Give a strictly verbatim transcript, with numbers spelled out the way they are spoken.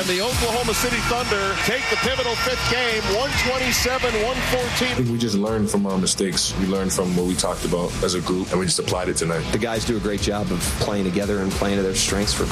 and the Oklahoma City Thunder take the pivotal fifth game, one twenty-seven one fourteen. I think we just learned from our mistakes. We learned from what we talked about as a group, and we just applied it tonight. The guys do a great job of playing together and playing to their strengths for